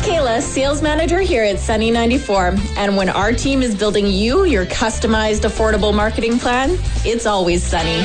Kayla, sales manager here at Sunny 94. And when our team is building you your customized, affordable marketing plan, it's always Sunny.